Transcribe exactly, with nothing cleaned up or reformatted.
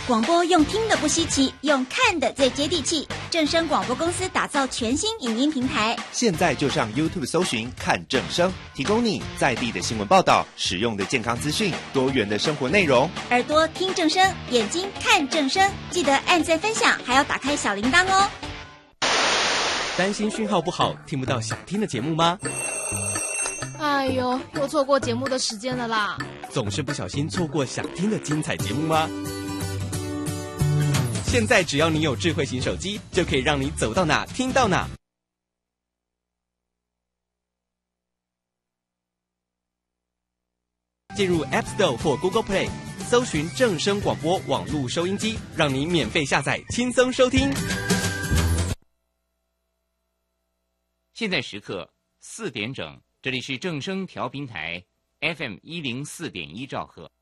广播用听的不稀奇，用看的最接地气。正声广播公司打造全新影音平台， 现在就上 YouTube 搜寻看正声，提供你在地的新闻报道、实用的健康资讯、多元的生活内容。 耳朵听正声，眼睛看正声，记得按赞分享，还要打开小铃铛哦。 担心讯号不好，听不到想听的节目吗？ 哎呦，又错过节目的时间了啦！ 总是不小心错过想听的精彩节目吗？现在只要你有智慧型手机，就可以让你走到哪听到哪。进入 App Store 或 Google Play， 搜寻正声广播网络收音机，让你免费下载，轻松收听。 现在时刻四点整，这里是正声调频台 F M 一零四点一兆赫。